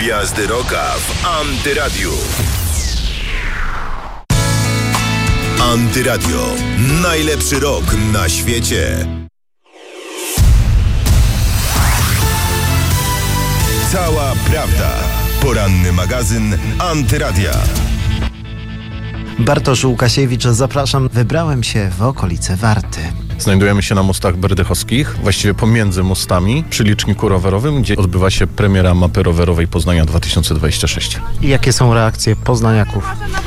Gwiazdy Rocka w Antyradiu. Antyradio. Najlepszy rock na świecie. Cała prawda. Poranny magazyn Antyradia. Bartosz Łukasiewicz, zapraszam. Wybrałem się w okolice Warty. Znajdujemy się na mostach berdychowskich, właściwie pomiędzy mostami, przy liczniku rowerowym, gdzie odbywa się premiera mapy rowerowej Poznania 2026. I jakie są reakcje poznaniaków?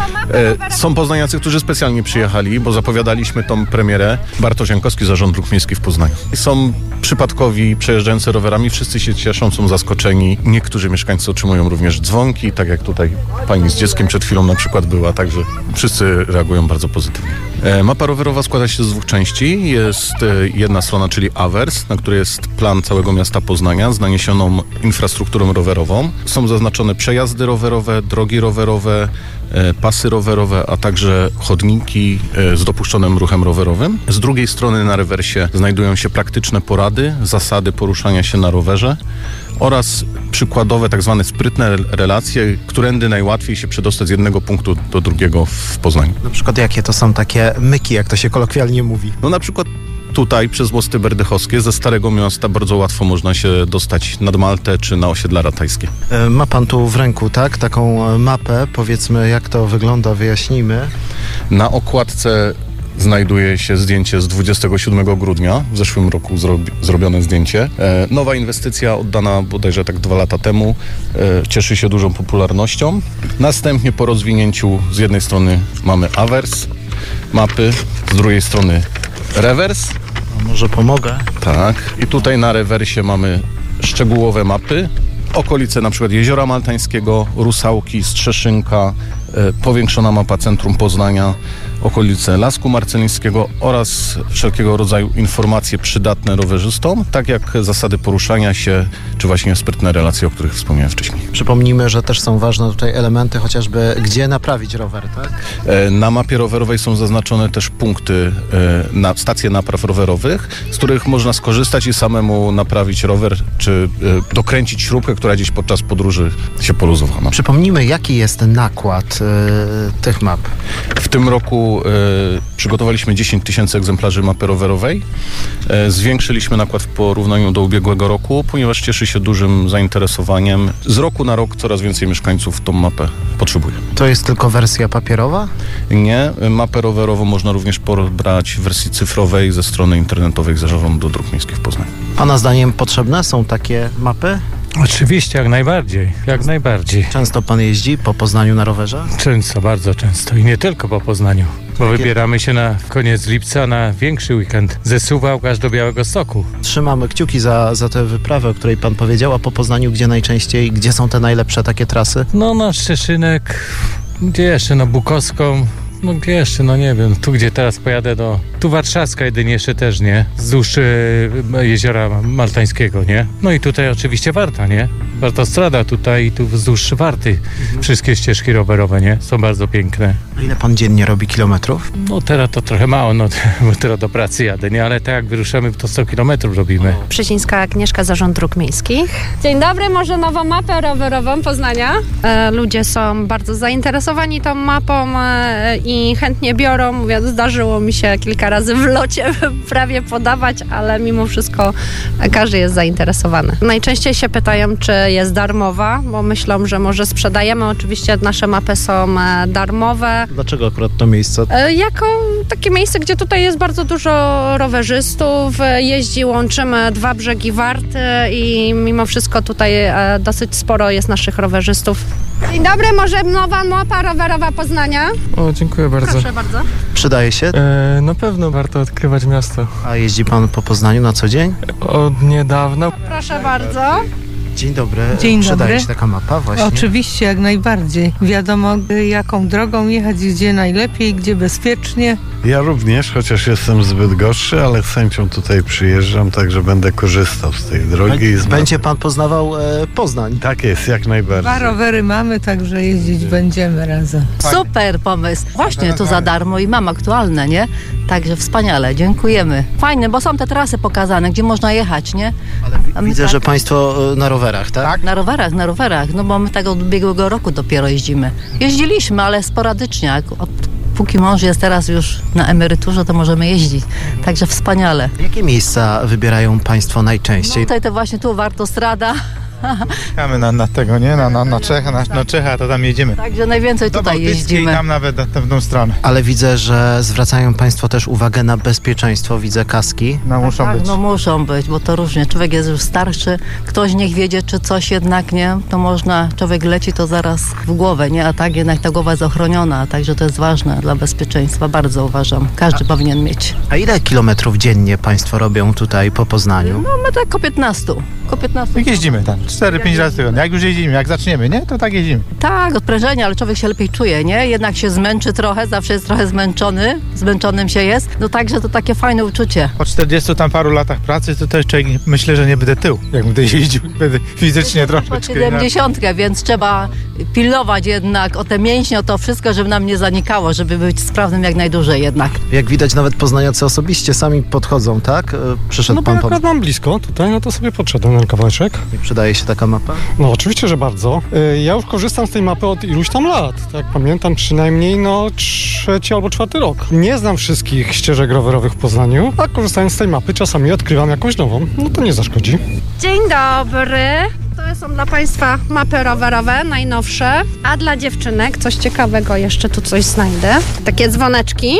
Są poznaniacy, którzy specjalnie przyjechali, bo zapowiadaliśmy tą premierę. Bartosz Jankowski, Zarząd Dróg Miejskich w Poznaniu. Są przypadkowi przejeżdżający rowerami, wszyscy się cieszą, są zaskoczeni. Niektórzy mieszkańcy otrzymują również dzwonki, tak jak tutaj pani z dzieckiem przed chwilą na przykład była, także wszyscy reagują bardzo pozytywnie. Mapa rowerowa składa się z dwóch części. Jest jedna strona, czyli awers, na której jest plan całego miasta Poznania z naniesioną infrastrukturą rowerową. Są zaznaczone przejazdy rowerowe, drogi rowerowe, pasy rowerowe, a także chodniki z dopuszczonym ruchem rowerowym. Z drugiej strony na rewersie znajdują się praktyczne porady, zasady poruszania się na rowerze oraz przykładowe tak zwane sprytne relacje, którędy najłatwiej się przedostać z jednego punktu do drugiego w Poznaniu. Na przykład jakie to są takie myki, jak to się kolokwialnie mówi? No na przykład tutaj przez mosty berdychowskie ze Starego Miasta bardzo łatwo można się dostać nad Maltę czy na osiedla ratajskie. Ma pan tu w ręku, tak? Taką mapę, powiedzmy jak to wygląda, wyjaśnijmy. Na okładce znajduje się zdjęcie z 27 grudnia, w zeszłym roku zrobione zdjęcie. Nowa inwestycja oddana bodajże tak 2 lata temu, cieszy się dużą popularnością. Następnie po rozwinięciu z jednej strony mamy awers, mapy, z drugiej strony rewers. A może pomogę? Tak. I tutaj na rewersie mamy szczegółowe mapy, okolice na przykład Jeziora Maltańskiego, Rusałki, Strzeszynka, powiększona mapa centrum Poznania, okolice Lasku Marcelińskiego oraz wszelkiego rodzaju informacje przydatne rowerzystom, tak jak zasady poruszania się, czy właśnie sprytne relacje, o których wspomniałem wcześniej. Przypomnijmy, że też są ważne tutaj elementy, chociażby gdzie naprawić rower, tak? Na mapie rowerowej są zaznaczone też punkty, stacje napraw rowerowych, z których można skorzystać i samemu naprawić rower, czy dokręcić śrubkę, która gdzieś podczas podróży się poluzowała. Przypomnijmy, jaki jest nakład tych map. W tym roku przygotowaliśmy 10 000 egzemplarzy mapy rowerowej. Zwiększyliśmy nakład w porównaniu do ubiegłego roku, ponieważ cieszy się dużym zainteresowaniem. Z roku na rok coraz więcej mieszkańców tą mapę potrzebuje. To jest tylko wersja papierowa? Nie. Mapę rowerową można również pobrać w wersji cyfrowej ze strony internetowej Zarządu Dróg Miejskich w Poznaniu. Pana zdaniem potrzebne są takie mapy? Oczywiście, jak najbardziej, jak najbardziej. Często pan jeździ po Poznaniu na rowerze? Często, bardzo często i nie tylko po Poznaniu, bo wybieramy się na koniec lipca na większy weekend ze Suwałk aż do Białegostoku. Trzymamy kciuki za tę wyprawę, o której pan powiedział, a po Poznaniu gdzie najczęściej, gdzie są te najlepsze takie trasy? No na Szczeszynek, gdzie jeszcze, no Bukowską, no gdzie jeszcze, no nie wiem, tu gdzie teraz pojadę, tu Warszawska jedynie jeszcze też, nie? Wzdłuż Jeziora Maltańskiego, nie? No i tutaj oczywiście Warta, nie? Wartostrada tutaj i tu wzdłuż Warty. Wszystkie ścieżki rowerowe, nie? Są bardzo piękne. A ile pan dziennie robi kilometrów? No teraz to trochę mało, no bo teraz do pracy jadę, nie? Ale tak jak wyruszamy, to 100 kilometrów robimy. Przysińska Agnieszka, Zarząd Dróg Miejskich. Dzień dobry, może nową mapę rowerową Poznania? Ludzie są bardzo zainteresowani tą mapą i chętnie biorą. Mówię, zdarzyło mi się kilka razy w locie prawie podawać, ale mimo wszystko każdy jest zainteresowany. Najczęściej się pytają, czy jest darmowa, bo myślą, że może sprzedajemy. Oczywiście nasze mapy są darmowe. Dlaczego akurat to miejsce? Jako takie miejsce, gdzie tutaj jest bardzo dużo rowerzystów, jeździ, łączymy 2 brzegi Warty i mimo wszystko tutaj dosyć sporo jest naszych rowerzystów. Dzień dobry, może nowa mapa rowerowa Poznania? O, dziękuję bardzo. Proszę bardzo. Przydaje się? Na pewno warto odkrywać miasto. A jeździ pan po Poznaniu na co dzień? Od niedawna. Proszę bardzo. Dzień dobry. Dzień dobry. Przydaje się taka mapa właśnie? Oczywiście, jak najbardziej. Wiadomo, jaką drogą jechać, gdzie najlepiej, gdzie bezpiecznie. Ja również, chociaż jestem zbyt gorszy, ale z chęcią tutaj przyjeżdżam, także będę korzystał z tej drogi. Będzie pan poznawał Poznań. Tak jest, jak najbardziej. 2 rowery mamy, także jeździć będziemy razem. Super pomysł. Właśnie tu za darmo i mam aktualne, nie? Także wspaniale, dziękujemy. Fajne, bo są te trasy pokazane, gdzie można jechać, nie? Ale widzę, że państwo na rowerach, tak? Na rowerach, no bo my tak od ubiegłego roku dopiero jeździmy. Jeździliśmy, ale sporadycznie. Póki mąż jest teraz już na emeryturze, to możemy jeździć. Także wspaniale. Jakie miejsca wybierają państwo najczęściej? Tutaj to właśnie tu Wartostrada. Czekamy na tego, nie? Na Czechę, to tam jedziemy. Także najwięcej tutaj jeździmy. I tam nawet na tę stronę. Ale widzę, że zwracają państwo też uwagę na bezpieczeństwo. Widzę kaski. No muszą być. No muszą być, bo to różnie. Człowiek jest już starszy, ktoś niech wiedzie, czy coś jednak nie, to można, człowiek leci to zaraz w głowę, nie? A tak jednak ta głowa jest ochroniona, także to jest ważne dla bezpieczeństwa, bardzo uważam. Każdy powinien mieć. A ile kilometrów dziennie państwo robią tutaj po Poznaniu? No my tak około 15. Jak jeździmy tam, 4-5 razy w tygodniu. Jak już jeździmy, jak zaczniemy, nie? To tak jeździmy. Tak, odprężenie, ale człowiek się lepiej czuje, nie? Jednak się zmęczy trochę, zawsze jest trochę zmęczonym się jest. No także to takie fajne uczucie. Po 40 tam paru latach pracy, to też człowiek, myślę, że nie będę tył, jak będę jeździł. Będę fizycznie troszeczkę. Po 70, więc trzeba pilnować jednak o te mięśnie, o to wszystko, żeby nam nie zanikało, żeby być sprawnym jak najdłużej jednak. Jak widać, nawet poznaniacy osobiście sami podchodzą, tak? Przyszedł pan akurat mam blisko tutaj, no to sobie podszedłem na kawałeczek. I przydaje się taka mapa? No oczywiście, że bardzo. Ja już korzystam z tej mapy od iluś tam lat. Tak pamiętam, przynajmniej 3. albo 4. rok. Nie znam wszystkich ścieżek rowerowych w Poznaniu, a korzystając z tej mapy czasami odkrywam jakąś nową. No to nie zaszkodzi. Dzień dobry. To są dla państwa mapy rowerowe, najnowsze. A dla dziewczynek coś ciekawego, jeszcze tu coś znajdę. Takie dzwoneczki.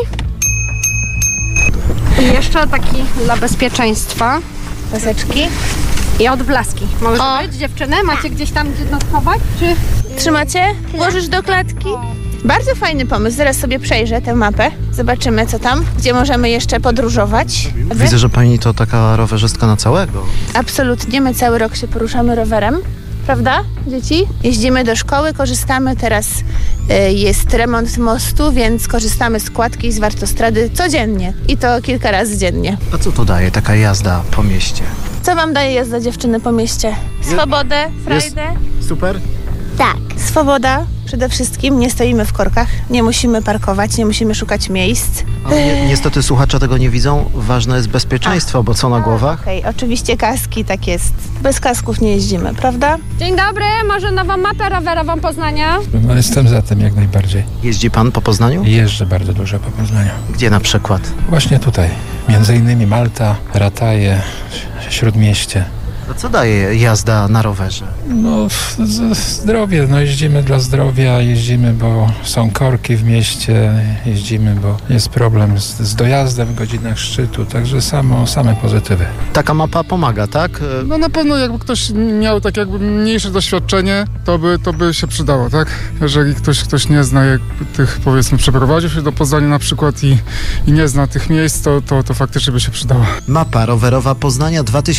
I jeszcze taki dla bezpieczeństwa. Paseczki. I odblaski. Może być, dziewczyny? Macie gdzieś tam gdzie notować? Czy... Trzymacie? Włożysz do klatki? Bardzo fajny pomysł. Zaraz sobie przejrzę tę mapę. Zobaczymy, co tam, gdzie możemy jeszcze podróżować. Widzę, że pani to taka rowerzystka na całego. Absolutnie. My cały rok się poruszamy rowerem. Prawda, dzieci? Jeździmy do szkoły, korzystamy teraz, jest remont mostu, więc korzystamy z kładki, z Wartostrady codziennie i to kilka razy dziennie. A co to daje taka jazda po mieście? Co wam daje jazda dziewczyny po mieście? Swobodę, frajdę? Super? Tak. Swoboda przede wszystkim, nie stoimy w korkach, nie musimy parkować, nie musimy szukać miejsc. Niestety słuchacze tego nie widzą, ważne jest bezpieczeństwo, bo co na głowach? Okej, oczywiście kaski, tak jest. Bez kasków nie jeździmy, prawda? Dzień dobry, może nową mapę rowerową Poznania? No jestem za tym jak najbardziej. Jeździ pan po Poznaniu? Jeżdżę bardzo dużo po Poznaniu. Gdzie na przykład? Właśnie tutaj. Między innymi Malta, Rataje, Śródmieście. A co daje jazda na rowerze? No zdrowie, no jeździmy dla zdrowia, jeździmy, bo są korki w mieście, jeździmy, bo jest problem z dojazdem w godzinach szczytu, także same pozytywy. Taka mapa pomaga, tak? No na pewno jakby ktoś miał tak jakby mniejsze doświadczenie, to by się przydało, tak? Jeżeli ktoś nie zna tych, powiedzmy, przeprowadził się do Poznania na przykład i nie zna tych miejsc, to faktycznie by się przydało. Mapa rowerowa Poznania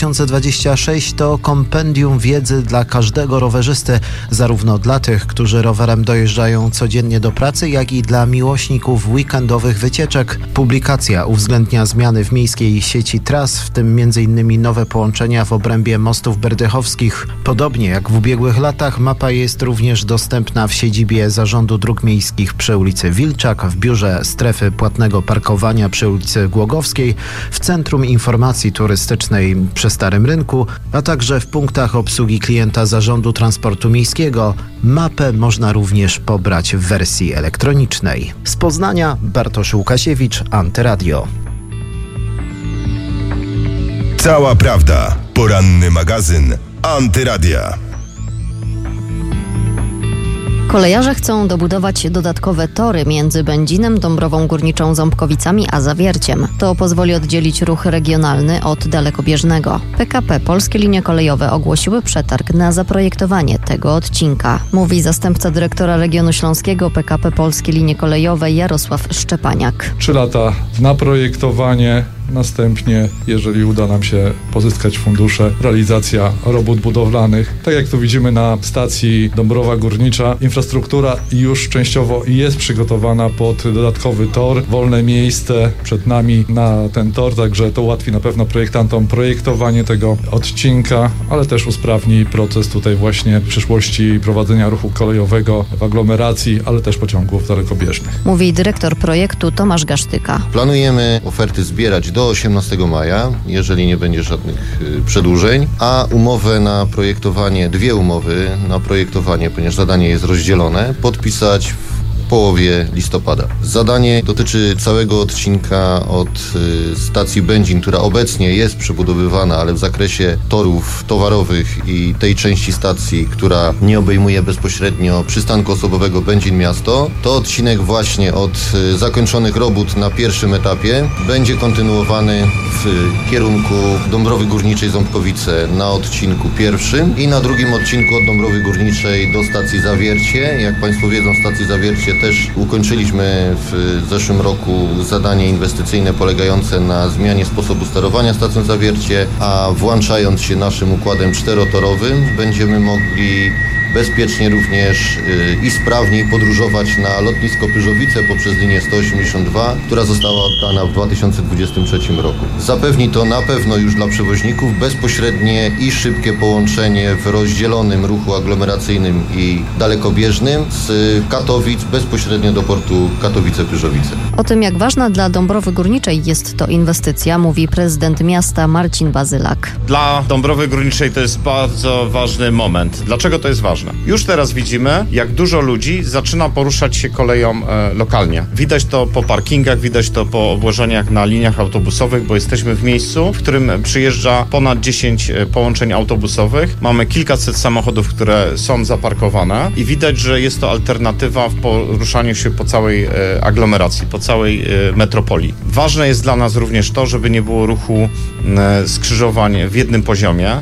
2026 to kompendium wiedzy dla każdego rowerzysty, zarówno dla tych, którzy rowerem dojeżdżają codziennie do pracy, jak i dla miłośników weekendowych wycieczek. Publikacja uwzględnia zmiany w miejskiej sieci tras, w tym m.in. nowe połączenia w obrębie mostów berdychowskich. Podobnie jak w ubiegłych latach, mapa jest również dostępna w siedzibie Zarządu Dróg Miejskich przy ulicy Wilczak, w biurze strefy płatnego parkowania przy ulicy Głogowskiej, w Centrum Informacji Turystycznej przy Starym Rynku, a także w punktach obsługi klienta Zarządu Transportu Miejskiego. Mapę można również pobrać w wersji elektronicznej. Z Poznania Bartosz Łukasiewicz, Antyradio. Cała prawda. Poranny magazyn Antyradia. Kolejarze chcą dobudować dodatkowe tory między Będzinem, Dąbrową Górniczą, Ząbkowicami a Zawierciem. To pozwoli oddzielić ruch regionalny od dalekobieżnego. PKP Polskie Linie Kolejowe ogłosiły przetarg na zaprojektowanie tego odcinka, mówi zastępca dyrektora regionu śląskiego PKP Polskie Linie Kolejowe Jarosław Szczepaniak. 3 lata na projektowanie, Następnie, jeżeli uda nam się pozyskać fundusze, realizacja robót budowlanych. Tak jak tu widzimy na stacji Dąbrowa Górnicza, infrastruktura już częściowo jest przygotowana pod dodatkowy tor, wolne miejsce przed nami na ten tor, także to ułatwi na pewno projektantom projektowanie tego odcinka, ale też usprawni proces tutaj właśnie w przyszłości prowadzenia ruchu kolejowego w aglomeracji, ale też pociągów dalekobieżnych. Mówi dyrektor projektu Tomasz Gasztyka. Planujemy oferty zbierać do 18 maja, jeżeli nie będzie żadnych przedłużeń, a umowę na projektowanie, 2 umowy na projektowanie, ponieważ zadanie jest rozdzielone, podpisać w połowie listopada. Zadanie dotyczy całego odcinka od stacji Będzin, która obecnie jest przebudowywana, ale w zakresie torów towarowych i tej części stacji, która nie obejmuje bezpośrednio przystanku osobowego Będzin Miasto. To odcinek właśnie od zakończonych robót na pierwszym etapie będzie kontynuowany w kierunku Dąbrowy Górniczej Ząbkowice na odcinku pierwszym i na drugim odcinku od Dąbrowy Górniczej do stacji Zawiercie. Jak Państwo wiedzą, stację Zawiercie też ukończyliśmy w zeszłym roku zadanie inwestycyjne polegające na zmianie sposobu sterowania stacją Zawiercie, a włączając się naszym układem 4-torowym będziemy mogli bezpiecznie również i sprawniej podróżować na lotnisko Pyrzowice poprzez linię 182, która została oddana w 2023 roku. Zapewni to na pewno już dla przewoźników bezpośrednie i szybkie połączenie w rozdzielonym ruchu aglomeracyjnym i dalekobieżnym z Katowic bezpośrednio do portu Katowice-Pyrzowice. O tym, jak ważna dla Dąbrowy Górniczej jest to inwestycja, mówi prezydent miasta Marcin Bazylak. Dla Dąbrowy Górniczej to jest bardzo ważny moment. Dlaczego to jest ważne? Już teraz widzimy, jak dużo ludzi zaczyna poruszać się koleją lokalnie. Widać to po parkingach, widać to po obłożeniach na liniach autobusowych, bo jesteśmy w miejscu, w którym przyjeżdża ponad 10 połączeń autobusowych. Mamy kilkaset samochodów, które są zaparkowane i widać, że jest to alternatywa w poruszaniu się po całej aglomeracji, po całej metropolii. Ważne jest dla nas również to, żeby nie było ruchu skrzyżowań w jednym poziomie.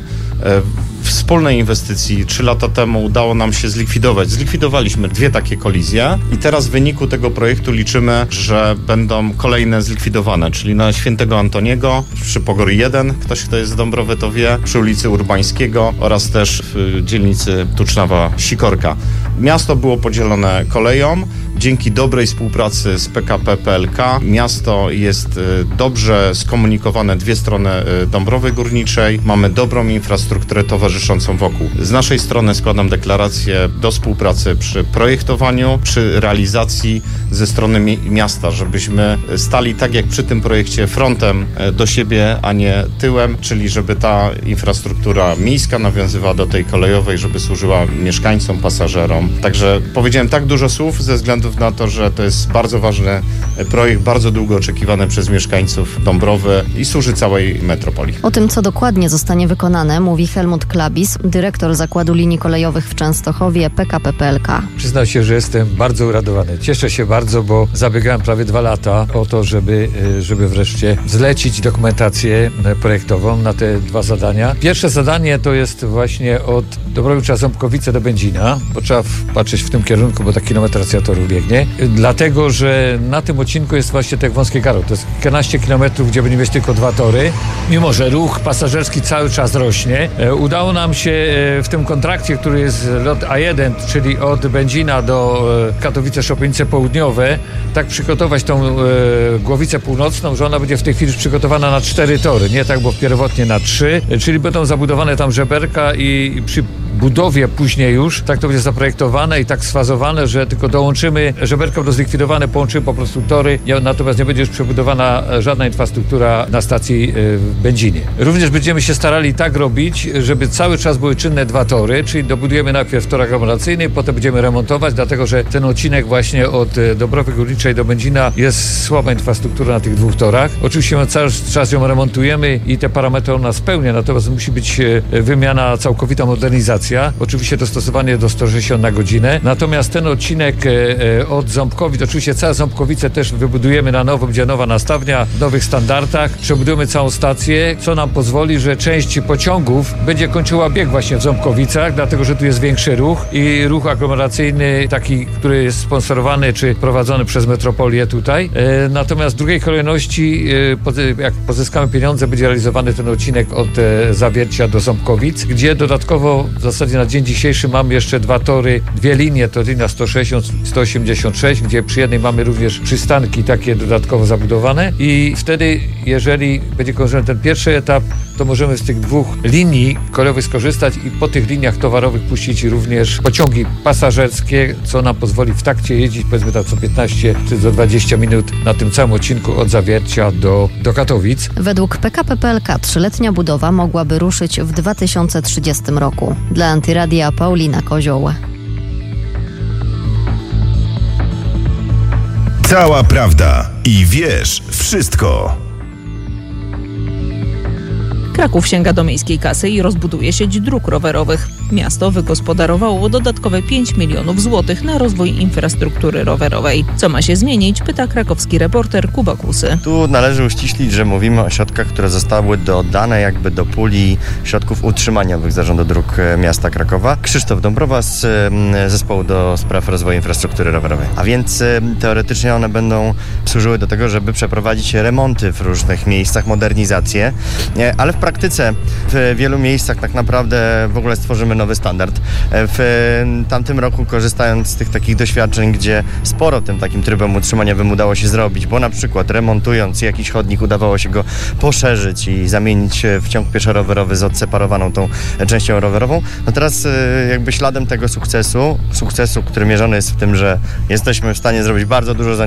Wspólnej inwestycji 3 lata temu udało nam się zlikwidować. Zlikwidowaliśmy 2 takie kolizje i teraz w wyniku tego projektu liczymy, że będą kolejne zlikwidowane, czyli na Świętego Antoniego, przy Pogory 1, ktoś kto jest z Dąbrowy to wie, przy ulicy Urbańskiego oraz też w dzielnicy Tucznawa-Sikorka. Miasto było podzielone koleją. Dzięki dobrej współpracy z PKP PLK miasto jest dobrze skomunikowane 2 strony Dąbrowy Górniczej. Mamy dobrą infrastrukturę towarzyszącą wokół. Z naszej strony składam deklarację do współpracy przy projektowaniu, przy realizacji ze strony miasta, żebyśmy stali tak jak przy tym projekcie frontem do siebie, a nie tyłem, czyli żeby ta infrastruktura miejska nawiązywała do tej kolejowej, żeby służyła mieszkańcom, pasażerom. Także powiedziałem tak dużo słów ze względu na to, że to jest bardzo ważny projekt, bardzo długo oczekiwany przez mieszkańców Dąbrowy i służy całej metropolii. O tym, co dokładnie zostanie wykonane, mówi Helmut Klabis, dyrektor Zakładu Linii Kolejowych w Częstochowie PKP PLK. Przyznam się, że jestem bardzo uradowany. Cieszę się bardzo, bo zabiegałem prawie 2 lata o to, żeby wreszcie zlecić dokumentację projektową na te 2 zadania. Pierwsze zadanie to jest właśnie od Dąbrowy-Ząbkowice do Będzina, bo trzeba patrzeć w tym kierunku, bo ta kilometracja toru biegnie. Dlatego, że na tym odcinku jest właśnie tak wąskie garo. To jest kilkanaście kilometrów, gdzie będziemy mieć tylko 2 tory. Mimo że ruch pasażerski cały czas rośnie, udało nam się w tym kontrakcie, który jest lot A1, czyli od Będzina do Katowice-Szopienice Południowe, tak przygotować tą Głowicę Północną, że ona będzie w tej chwili przygotowana na 4 tory. Nie tak, bo pierwotnie na 3, czyli będą zabudowane tam żeberka i przy budowie później już, tak to będzie zaprojektowane i tak sfazowane, że tylko dołączymy żeberka do zlikwidowane, połączymy po prostu tory, natomiast nie będzie już przebudowana żadna infrastruktura na stacji w Będzinie. Również będziemy się starali tak robić, żeby cały czas były czynne 2 tory, czyli dobudujemy najpierw tor aglomeracyjny, potem będziemy remontować, dlatego że ten odcinek właśnie od Dąbrowy Górniczej do Będzina jest słaba infrastruktura na tych 2 torach. Oczywiście my cały czas ją remontujemy i te parametry ona spełnia, natomiast musi być wymiana, całkowita modernizacja. aglomeracja. Oczywiście dostosowanie do 160 na godzinę. Natomiast ten odcinek od Ząbkowic, oczywiście całe Ząbkowice też wybudujemy na nowo, będzie nowa nastawnia w nowych standardach. Przebudujemy całą stację, co nam pozwoli, że część pociągów będzie kończyła bieg właśnie w Ząbkowicach, dlatego że tu jest większy ruch i ruch aglomeracyjny taki, który jest sponsorowany czy prowadzony przez metropolię tutaj. Natomiast w drugiej kolejności, jak pozyskamy pieniądze, będzie realizowany ten odcinek od Zawiercia do Ząbkowic, gdzie dodatkowo w zasadzie na dzień dzisiejszy mamy jeszcze dwie linie, to linia 160, 186, gdzie przy jednej mamy również przystanki takie dodatkowo zabudowane i wtedy, jeżeli będzie kończony ten pierwszy etap, to możemy z tych 2 linii kolejowych skorzystać i po tych liniach towarowych puścić również pociągi pasażerskie, co nam pozwoli w takcie jeździć powiedzmy tam co 15 czy do 20 minut na tym całym odcinku od Zawiercia do Katowic. Według PKP PLK 3-letnia budowa mogłaby ruszyć w 2030 roku. Dla Antyradia Paulina Kozioł. Cała prawda i wiesz wszystko. Kraków sięga do miejskiej kasy i rozbuduje sieć dróg rowerowych. Miasto wygospodarowało dodatkowe 5 milionów złotych na rozwój infrastruktury rowerowej. Co ma się zmienić? Pyta krakowski reporter Kuba Kusy. Tu należy uściślić, że mówimy o środkach, które zostały dodane jakby do puli środków utrzymaniowych Zarządu Dróg Miasta Krakowa. Krzysztof Dąbrowa z Zespołu do Spraw Rozwoju Infrastruktury Rowerowej. A więc teoretycznie one będą służyły do tego, żeby przeprowadzić remonty w różnych miejscach, modernizacje, ale w praktyce w wielu miejscach tak naprawdę w ogóle stworzymy nowy standard. W tamtym roku, korzystając z tych takich doświadczeń, gdzie sporo tym takim trybem utrzymaniowym udało się zrobić, bo na przykład remontując jakiś chodnik udawało się go poszerzyć i zamienić w ciąg pieszo-rowerowy z odseparowaną tą częścią rowerową. No teraz jakby śladem tego sukcesu, który mierzony jest w tym, że jesteśmy w stanie zrobić bardzo dużo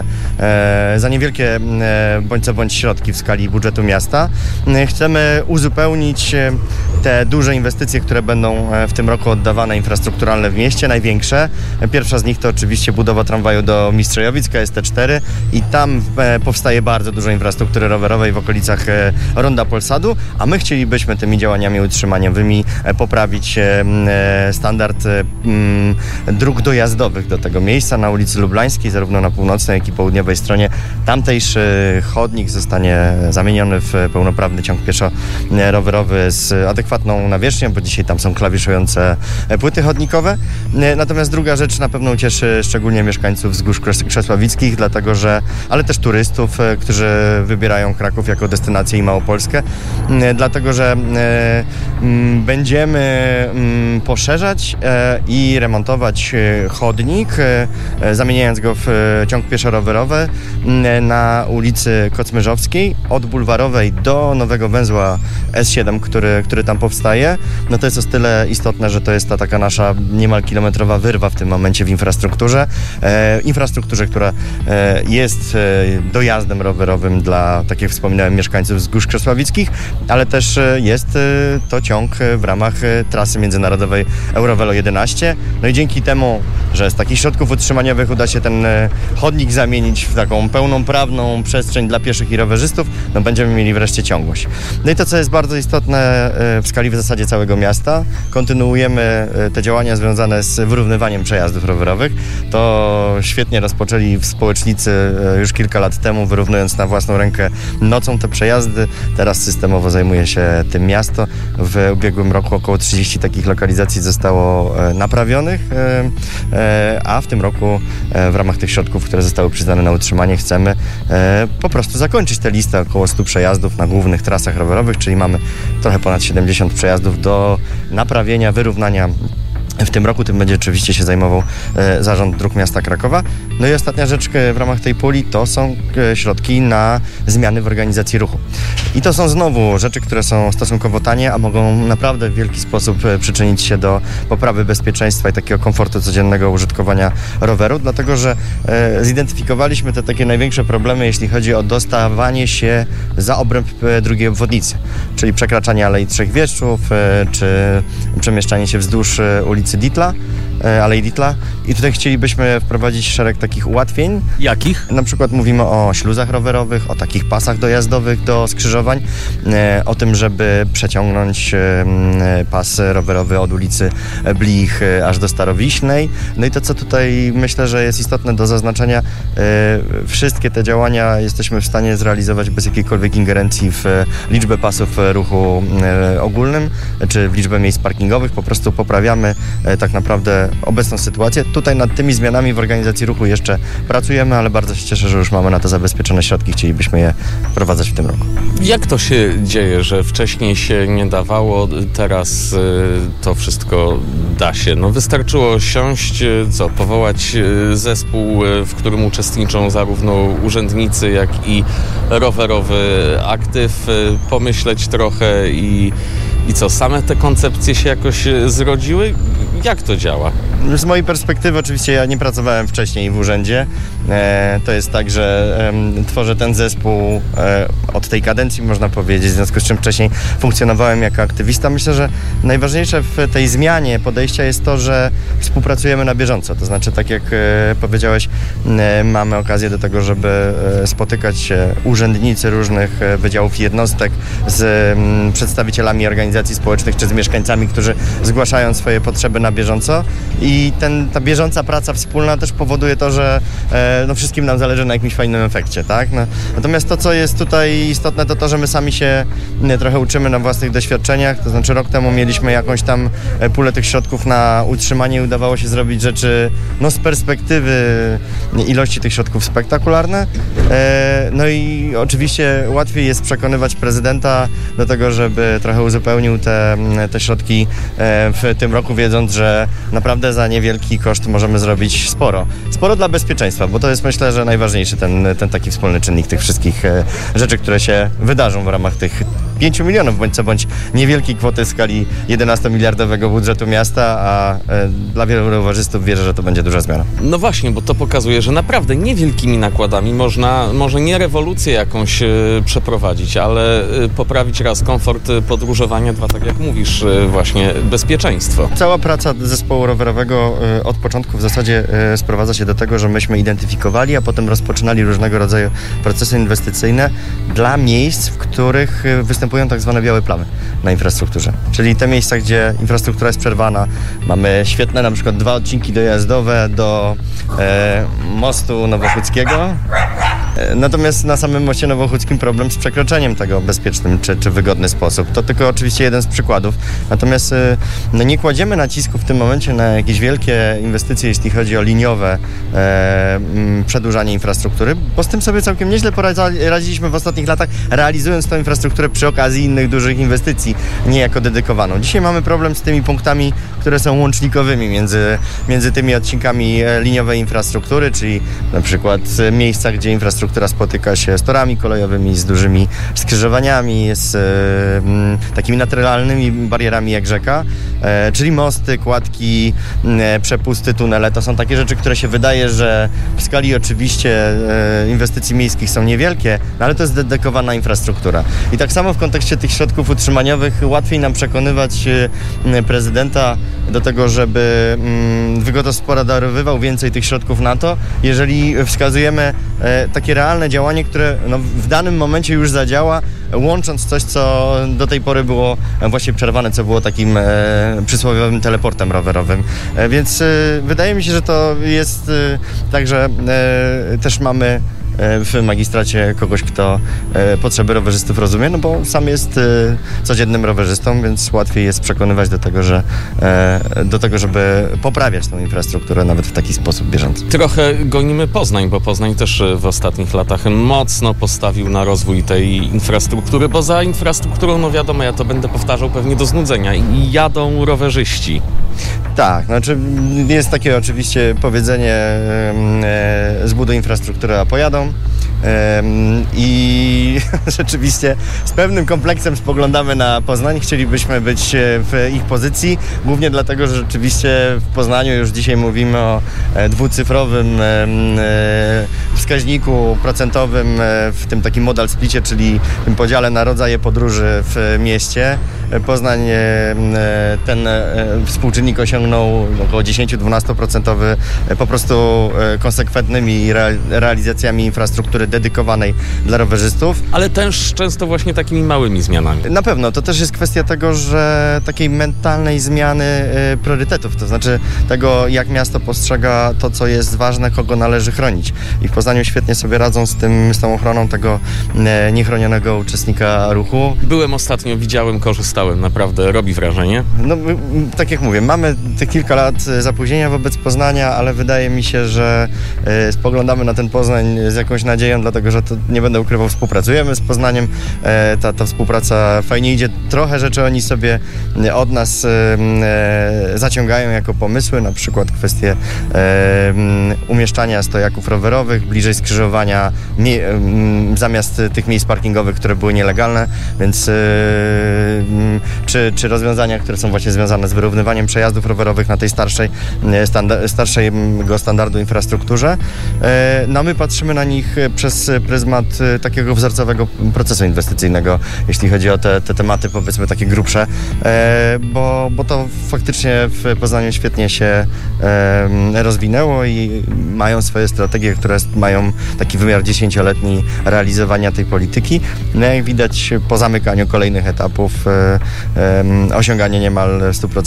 za niewielkie bądź co bądź środki w skali budżetu miasta, chcemy uzupełnić te duże inwestycje, które będą w tym roku oddawane, infrastrukturalne w mieście, największe. Pierwsza z nich to oczywiście budowa tramwaju do Mistrzejowic, KST4 i tam powstaje bardzo dużo infrastruktury rowerowej w okolicach Ronda Polsadu, a my chcielibyśmy tymi działaniami utrzymaniowymi poprawić standard dróg dojazdowych do tego miejsca na ulicy Lublańskiej, zarówno na północnej, jak i południowej stronie. Tamtejszy chodnik zostanie zamieniony w pełnoprawny ciąg pieszo-rowerowy z adekwatną nawierzchnią, bo dzisiaj tam są klawiszujące płyty chodnikowe. Natomiast druga rzecz na pewno ucieszy szczególnie mieszkańców wzgórz krzesławickich, dlatego że, ale też turystów, którzy wybierają Kraków jako destynację i Małopolskę, dlatego że będziemy poszerzać i remontować chodnik, zamieniając go w ciąg pieszo-rowerowy na ulicy Kocmyrzowskiej od Bulwarowej do nowego węzła S7, który tam powstaje. No to jest o tyle istotne, że to jest ta taka nasza niemal kilometrowa wyrwa w tym momencie w infrastrukturze, która jest dojazdem rowerowym dla, tak jak wspominałem, mieszkańców wzgórz krzesławickich, ale też jest to ciąg w ramach trasy międzynarodowej Eurovelo 11. No i dzięki temu, że z takich środków utrzymaniowych uda się ten chodnik zamienić w taką pełnoprawną przestrzeń dla pieszych i rowerzystów, no będziemy mieli wreszcie ciągłość. No i to, co jest bardzo istotne w skali w zasadzie całego miasta, kontynuujemy te działania związane z wyrównywaniem przejazdów rowerowych. To świetnie rozpoczęli społecznicy już kilka lat temu, wyrównując na własną rękę nocą te przejazdy. Teraz systemowo zajmuje się tym miasto. W ubiegłym roku około 30 takich lokalizacji zostało naprawionych, a w tym roku w ramach tych środków, które zostały przyznane na utrzymanie, chcemy po prostu zakończyć tę listę około 100 przejazdów na głównych trasach rowerowych, czyli mamy trochę ponad 70 przejazdów do naprawienia, wyrównania. W tym roku tym będzie oczywiście się zajmował Zarząd Dróg Miasta Krakowa. No i ostatnia rzecz w ramach tej puli to są środki na zmiany w organizacji ruchu. I to są znowu rzeczy, które są stosunkowo tanie, a mogą naprawdę w wielki sposób przyczynić się do poprawy bezpieczeństwa i takiego komfortu codziennego użytkowania roweru, dlatego że zidentyfikowaliśmy te takie największe problemy, jeśli chodzi o dostawanie się za obręb drugiej obwodnicy, czyli przekraczanie Alei Trzech Wieszczów, czy przemieszczanie się wzdłuż ulicy Alei Dietla. I tutaj chcielibyśmy wprowadzić szereg takich ułatwień. Jakich? Na przykład mówimy o śluzach rowerowych, o takich pasach dojazdowych do skrzyżowań, o tym, żeby przeciągnąć pas rowerowy od ulicy Blich aż do Starowiśnej. No i to, co tutaj myślę, że jest istotne do zaznaczenia, wszystkie te działania jesteśmy w stanie zrealizować bez jakiejkolwiek ingerencji w liczbę pasów ruchu ogólnym, czy w liczbę miejsc parkingowych. Po prostu poprawiamy tak naprawdę obecną sytuację. Tutaj nad tymi zmianami w organizacji ruchu jeszcze pracujemy, ale bardzo się cieszę, że już mamy na to zabezpieczone środki. Chcielibyśmy je wprowadzać w tym roku. Jak to się dzieje, że wcześniej się nie dawało, teraz to wszystko da się? No wystarczyło siąść, powołać zespół, w którym uczestniczą zarówno urzędnicy, jak i rowerowy aktyw, pomyśleć trochę i same te koncepcje się jakoś zrodziły? Jak to działa? Z mojej perspektywy oczywiście ja nie pracowałem wcześniej w urzędzie. To jest tak, że tworzę ten zespół od tej kadencji, można powiedzieć, w związku z czym wcześniej funkcjonowałem jako aktywista. Myślę, że najważniejsze w tej zmianie podejścia jest to, że współpracujemy na bieżąco. To znaczy, tak jak powiedziałeś, mamy okazję do tego, żeby spotykać się urzędnicy różnych wydziałów i jednostek z przedstawicielami organizacji społecznych czy z mieszkańcami, którzy zgłaszają swoje potrzeby na bieżąco. I ta bieżąca praca wspólna też powoduje to, że wszystkim nam zależy na jakimś fajnym efekcie, tak? Natomiast to, co jest tutaj istotne, to to, że my sami się trochę uczymy na własnych doświadczeniach, to znaczy rok temu mieliśmy jakąś tam pulę tych środków na utrzymanie i udawało się zrobić rzeczy, z perspektywy ilości tych środków spektakularne. No i oczywiście łatwiej jest przekonywać prezydenta do tego, żeby trochę uzupełnił te środki w tym roku, wiedząc, że naprawdę za niewielki koszt możemy zrobić sporo. Sporo dla bezpieczeństwa, bo to jest, myślę, że najważniejszy ten taki wspólny czynnik tych wszystkich rzeczy, które się wydarzą w ramach tych 5 milionów, bądź niewielkiej kwoty w skali 11-miliardowego budżetu miasta, a dla wielu rowerzystów wierzę, że to będzie duża zmiana. No właśnie, bo to pokazuje, że naprawdę niewielkimi nakładami można, może nie rewolucję jakąś przeprowadzić, ale poprawić raz komfort podróżowania, dwa, tak jak mówisz, właśnie bezpieczeństwo. Cała praca zespołu rowerowego od początku w zasadzie sprowadza się do tego, że myśmy identyfikowali, a potem rozpoczynali różnego rodzaju procesy inwestycyjne dla miejsc, w których występują tak zwane białe plamy na infrastrukturze. Czyli te miejsca, gdzie infrastruktura jest przerwana. Mamy świetne na przykład 2 odcinki dojazdowe do mostu nowochódzkiego. Natomiast na samym moście nowochódzkim problem z przekroczeniem tego w bezpieczny czy wygodny sposób. To tylko oczywiście jeden z przykładów. Natomiast nie kładziemy nacisku w tym momencie na jakieś wielkie inwestycje, jeśli chodzi o liniowe przedłużanie infrastruktury, bo z tym sobie całkiem nieźle poradziliśmy w ostatnich latach, realizując tą infrastrukturę przy okazji innych dużych inwestycji, nie jako dedykowaną. Dzisiaj mamy problem z tymi punktami, które są łącznikowymi między tymi odcinkami liniowej infrastruktury, czyli na przykład miejsca, gdzie infrastruktura spotyka się z torami kolejowymi, z dużymi skrzyżowaniami, z takimi naturalnymi barierami jak rzeka, czyli mosty, kładki, przepusty, tunele. To są takie rzeczy, które się wydaje, że w skali oczywiście inwestycji miejskich są niewielkie, ale to jest dedykowana infrastruktura. I tak samo w kontekście tych środków utrzymaniowych łatwiej nam przekonywać prezydenta do tego, żeby wygospodarowywał więcej tych środków na to, jeżeli wskazujemy takie realne działanie, które w danym momencie już zadziała, łącząc coś, co do tej pory było właśnie przerwane, co było takim przysłowiowym teleportem rowerowym. Więc wydaje mi się, że to jest tak, że też mamy w magistracie kogoś, kto potrzeby rowerzystów rozumie, bo sam jest codziennym rowerzystą, więc łatwiej jest przekonywać do tego, żeby poprawiać tą infrastrukturę nawet w taki sposób bieżący. Trochę gonimy Poznań, bo Poznań też w ostatnich latach mocno postawił na rozwój tej infrastruktury, bo za infrastrukturą, wiadomo, ja to będę powtarzał pewnie do znudzenia, i jadą rowerzyści. Tak, znaczy jest takie oczywiście powiedzenie zbuduj infrastrukturę, a pojadą. i rzeczywiście z pewnym kompleksem spoglądamy na Poznań. Chcielibyśmy być w ich pozycji, głównie dlatego, że rzeczywiście w Poznaniu już dzisiaj mówimy o dwucyfrowym wskaźniku procentowym w tym takim modal splicie, czyli tym podziale na rodzaje podróży w mieście. Poznań ten współczynnik osiągnął około 10-12% po prostu konsekwentnymi realizacjami infrastruktury dedykowanej dla rowerzystów. Ale też często właśnie takimi małymi zmianami. Na pewno, to też jest kwestia tego, że takiej mentalnej zmiany priorytetów, to znaczy tego, jak miasto postrzega to, co jest ważne, kogo należy chronić. I w Poznaniu świetnie sobie radzą z tą ochroną tego niechronionego uczestnika ruchu. Byłem ostatnio, widziałem, korzystałem, naprawdę robi wrażenie. No, tak jak mówię, mamy te kilka lat zapóźnienia wobec Poznania, ale wydaje mi się, że spoglądamy na ten Poznań z jakąś nadzieją, dlatego że to, nie będę ukrywał, współpracujemy z Poznaniem. Ta współpraca fajnie idzie. Trochę rzeczy oni sobie od nas zaciągają jako pomysły, na przykład kwestie umieszczania stojaków rowerowych bliżej skrzyżowania zamiast tych miejsc parkingowych, które były nielegalne, więc czy rozwiązania, które są właśnie związane z wyrównywaniem przejazdów rowerowych na tej starszego standardu infrastrukturze. No my patrzymy na nich przez pryzmat takiego wzorcowego procesu inwestycyjnego, jeśli chodzi o te tematy, powiedzmy, takie grubsze, bo to faktycznie w Poznaniu świetnie się rozwinęło i mają swoje strategie, które mają taki wymiar 10-letni realizowania tej polityki. No jak widać, po zamykaniu kolejnych etapów osiąganie niemal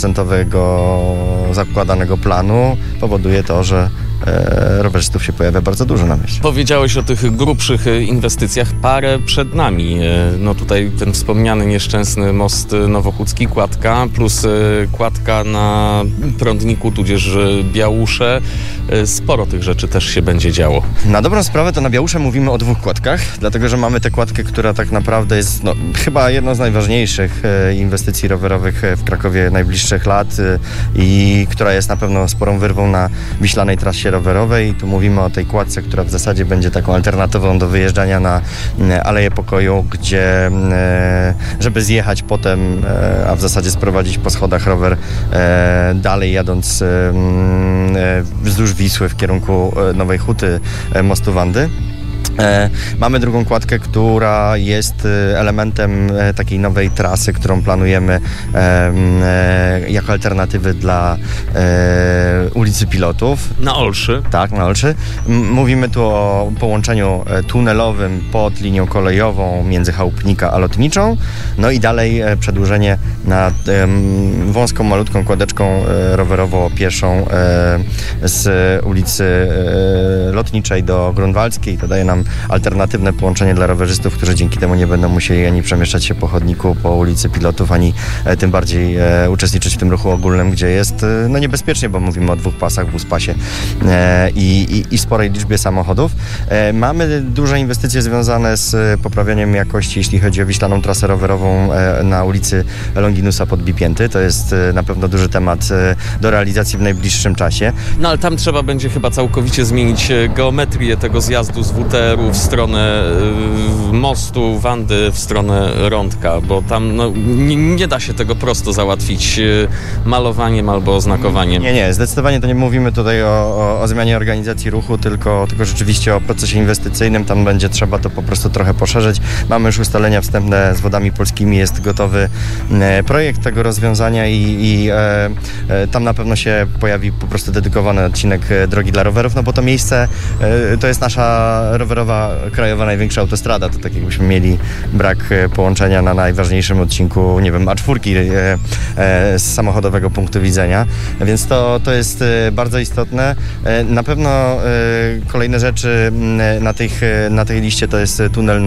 100% zakładanego planu powoduje to, że rowerzystów się pojawia bardzo dużo na mieście. Powiedziałeś o tych grubszych inwestycjach, parę przed nami. No tutaj ten wspomniany nieszczęsny most Nowochódzki, kładka, plus kładka na Prądniku, tudzież Białusze. Sporo tych rzeczy też się będzie działo. Na dobrą sprawę to na Białusze mówimy o 2 kładkach, dlatego że mamy tę kładkę, która tak naprawdę jest chyba jedną z najważniejszych inwestycji rowerowych w Krakowie najbliższych lat i która jest na pewno sporą wyrwą na wiślanej trasie rowerowej. Tu mówimy o tej kładce, która w zasadzie będzie taką alternatywą do wyjeżdżania na Aleję Pokoju, gdzie żeby zjechać potem, a w zasadzie sprowadzić po schodach rower dalej jadąc wzdłuż Wisły w kierunku Nowej Huty, mostu Wandy. Mamy drugą kładkę, która jest elementem takiej nowej trasy, którą planujemy jako alternatywy dla ulicy Pilotów. Na Olszy? Tak, na Olszy. Mówimy tu o połączeniu tunelowym pod linią kolejową między Chałupnika a Lotniczą, no i dalej przedłużenie na wąską, malutką kładeczką rowerowo-pieszą z ulicy Lotniczej do Grunwaldzkiej. To daje nam alternatywne połączenie dla rowerzystów, którzy dzięki temu nie będą musieli ani przemieszczać się po chodniku, po ulicy Pilotów, ani tym bardziej uczestniczyć w tym ruchu ogólnym, gdzie jest niebezpiecznie, bo mówimy o 2 pasach, buspasie i sporej liczbie samochodów. Mamy duże inwestycje związane z poprawianiem jakości, jeśli chodzi o wiślaną trasę rowerową na ulicy Longinusa pod Bipięty. To jest na pewno duży temat do realizacji w najbliższym czasie. No ale tam trzeba będzie chyba całkowicie zmienić geometrię tego zjazdu z WTR-u w stronę mostu Wandy, w stronę Rądka, bo tam nie da się tego prosto załatwić malowaniem albo oznakowaniem. Nie, zdecydowanie to nie mówimy tutaj o zmianie organizacji ruchu, tylko rzeczywiście o procesie inwestycyjnym. Tam będzie trzeba to po prostu trochę poszerzyć. Mamy już ustalenia wstępne z Wodami Polskimi, jest gotowy projekt tego rozwiązania i tam na pewno się pojawi po prostu dedykowany odcinek drogi dla rowerów, no bo to miejsce to jest nasza rowerowa krajowa największa autostrada. To tak jakbyśmy mieli brak połączenia na najważniejszym odcinku, nie wiem, A4 z samochodowego punktu widzenia, więc to jest bardzo istotne. Na pewno kolejne rzeczy na tej liście to jest tunel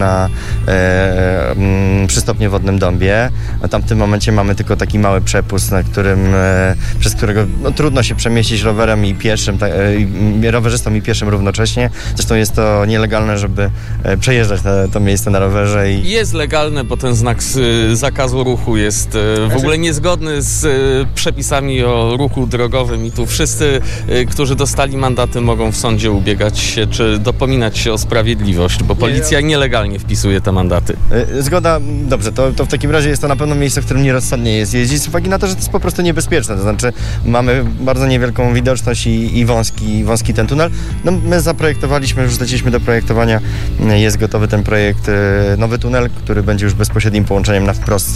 przy stopniu wodnym Dąbie. Tam w tym momencie mamy tylko taki mały przepust, przez którego trudno się przemieścić rowerem i pieszym, rowerzystom i pieszym równocześnie. Zresztą jest to nielegalne legalne, żeby przejeżdżać to miejsce na rowerze. Jest legalne, bo ten znak zakazu ruchu jest w ogóle niezgodny z przepisami o ruchu drogowym i tu wszyscy, którzy dostali mandaty, mogą w sądzie ubiegać się, czy dopominać się o sprawiedliwość, bo policja nielegalnie wpisuje te mandaty. Zgoda, dobrze, to w takim razie jest to na pewno miejsce, w którym nierozsądnie jest jeździć, z uwagi na to, że to jest po prostu niebezpieczne, to znaczy mamy bardzo niewielką widoczność i wąski ten tunel. No, my zaprojektowaliśmy, już zleciliśmy do projektowania, jest gotowy ten projekt, nowy tunel, który będzie już bezpośrednim połączeniem na wprost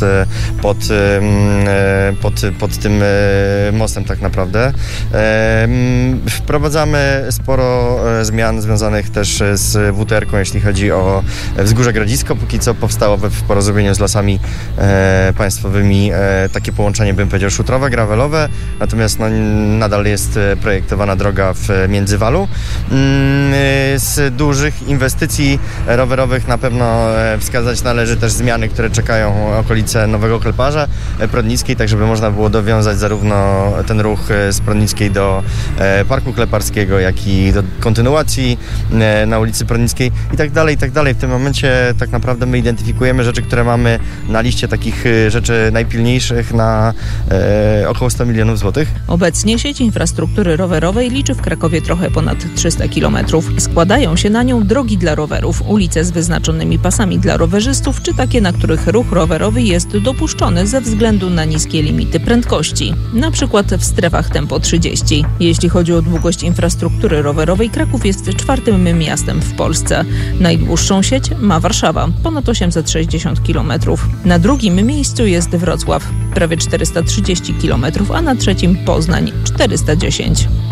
pod tym mostem tak naprawdę. Wprowadzamy sporo zmian związanych też z WTR-ką, jeśli chodzi o Wzgórze Grodzisko. Póki co powstało w porozumieniu z Lasami Państwowymi takie połączenie, bym powiedział, szutrowe, gravelowe, natomiast nadal jest projektowana droga w Międzywalu. Z dużych inwestycji rowerowych na pewno wskazać należy też zmiany, które czekają okolice Nowego Kleparza Prodnickiej, tak żeby można było dowiązać zarówno ten ruch z Prodnickiej do Parku Kleparskiego, jak i do kontynuacji na ulicy Prodnickiej i tak dalej, i tak dalej. W tym momencie tak naprawdę my identyfikujemy rzeczy, które mamy na liście takich rzeczy najpilniejszych na około 100 milionów złotych. Obecnie sieć infrastruktury rowerowej liczy w Krakowie trochę ponad 300 km. Składają się na nią drogi dla rowerów, ulice z wyznaczonymi pasami dla rowerzystów, czy takie, na których ruch rowerowy jest dopuszczony ze względu na niskie limity prędkości, na przykład w strefach tempo 30. Jeśli chodzi o długość infrastruktury rowerowej, Kraków jest 4. miastem w Polsce. Najdłuższą sieć ma Warszawa, ponad 860 km. Na drugim miejscu jest Wrocław, prawie 430 km, a na trzecim Poznań, 410.